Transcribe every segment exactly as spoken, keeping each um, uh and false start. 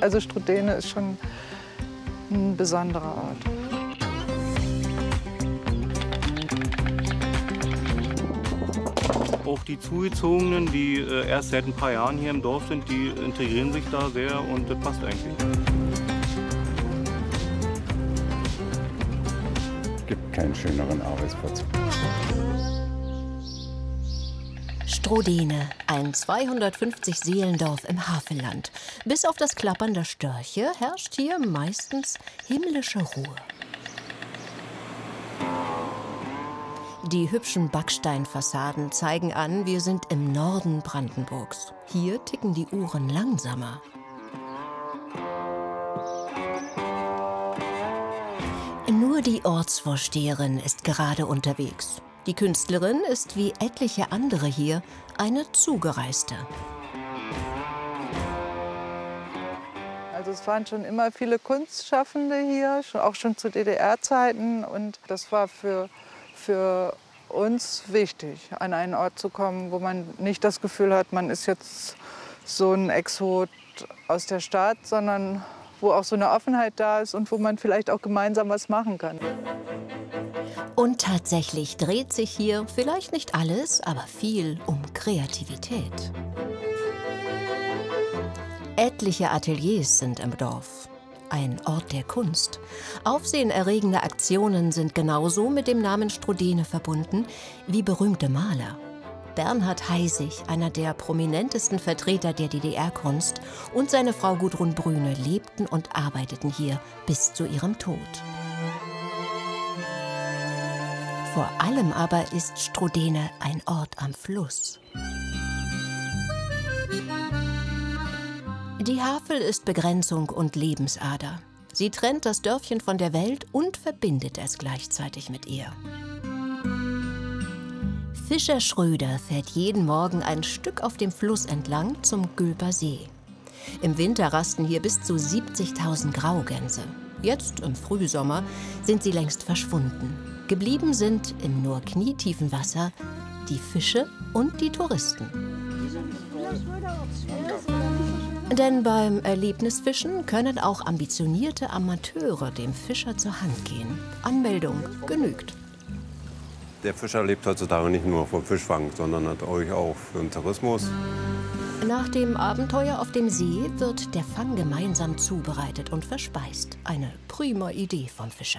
Also Strodene ist schon ein besonderer Ort. Auch die Zugezogenen, die äh, erst seit ein paar Jahren hier im Dorf sind, die integrieren sich da sehr und das passt eigentlich. Es gibt keinen schöneren Arbeitsplatz. Strodene, ein zweihundertfünfzig Seelendorf im Havelland. Bis auf das Klappern der Störche herrscht hier meistens himmlische Ruhe. Die hübschen Backsteinfassaden zeigen an, wir sind im Norden Brandenburgs. Hier ticken die Uhren langsamer. Nur die Ortsvorsteherin ist gerade unterwegs. Die Künstlerin ist wie etliche andere hier eine Zugereiste. Also es waren schon immer viele Kunstschaffende hier, auch schon zu D D R-Zeiten. Und das war für, für uns wichtig, an einen Ort zu kommen, wo man nicht das Gefühl hat, man ist jetzt so ein Exot aus der Stadt, sondern wo auch so eine Offenheit da ist und wo man vielleicht auch gemeinsam was machen kann. Und tatsächlich dreht sich hier vielleicht nicht alles, aber viel um Kreativität. Etliche Ateliers sind im Dorf. Ein Ort der Kunst. Aufsehenerregende Aktionen sind genauso mit dem Namen Strodene verbunden wie berühmte Maler. Bernhard Heisig, einer der prominentesten Vertreter der D D R-Kunst, und seine Frau Gudrun Brüne lebten und arbeiteten hier bis zu ihrem Tod. Vor allem aber ist Strodene ein Ort am Fluss. Die Havel ist Begrenzung und Lebensader. Sie trennt das Dörfchen von der Welt und verbindet es gleichzeitig mit ihr. Fischer Schröder fährt jeden Morgen ein Stück auf dem Fluss entlang zum Gülper See. Im Winter rasten hier bis zu siebzigtausend Graugänse. Jetzt, im Frühsommer, sind sie längst verschwunden. Geblieben sind im nur knietiefen Wasser die Fische und die Touristen. Denn beim Erlebnisfischen können auch ambitionierte Amateure dem Fischer zur Hand gehen. Anmeldung genügt. Der Fischer lebt heutzutage nicht nur vom Fischfang, sondern natürlich auch für den Tourismus. Nach dem Abenteuer auf dem See wird der Fang gemeinsam zubereitet und verspeist. Eine prima Idee vom Fischer.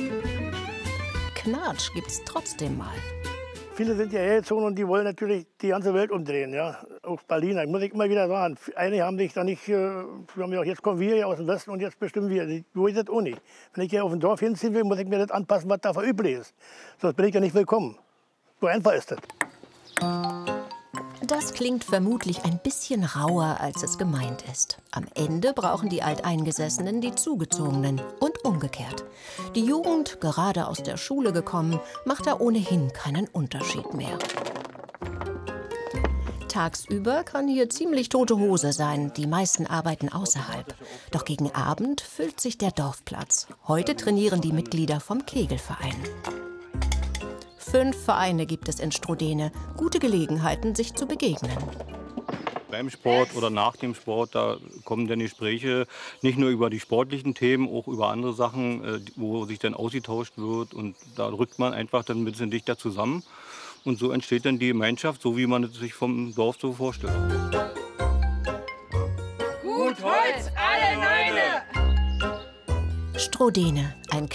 Knatsch gibt's trotzdem mal. Viele sind hierher gezogen und die wollen natürlich die ganze Welt umdrehen. Ja? Auch Berliner, muss ich immer wieder sagen. Einige haben sich da nicht, äh, haben gesagt, jetzt kommen wir hier aus dem Westen und jetzt bestimmen wir. So ist das auch nicht. Wenn ich hier auf ein Dorf hinziehen will, muss ich mir das anpassen, was da üblich ist. Sonst bin ich ja nicht willkommen. So einfach ist das. Das klingt vermutlich ein bisschen rauer, als es gemeint ist. Am Ende brauchen die Alteingesessenen die Zugezogenen und umgekehrt. Die Jugend, gerade aus der Schule gekommen, macht da ohnehin keinen Unterschied mehr. Tagsüber kann hier ziemlich tote Hose sein, die meisten arbeiten außerhalb. Doch gegen Abend füllt sich der Dorfplatz. Heute trainieren die Mitglieder vom Kegelverein. Fünf Vereine gibt es in Strodene. Gute Gelegenheiten, sich zu begegnen. Beim Sport oder nach dem Sport, da kommen dann Gespräche nicht nur über die sportlichen Themen, auch über andere Sachen, wo sich dann ausgetauscht wird. Und da rückt man einfach dann ein bisschen dichter zusammen. Und so entsteht dann die Gemeinschaft, so wie man es sich vom Dorf so vorstellt. Gut Holz, alle Neune! Strodene, ein